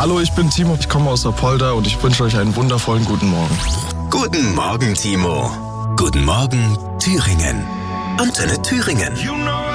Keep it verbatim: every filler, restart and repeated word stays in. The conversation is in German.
Hallo, ich bin Timo, ich komme aus Apolda und ich wünsche euch einen wundervollen guten Morgen. Guten Morgen, Timo. Guten Morgen, Thüringen. Antenne Thüringen. You know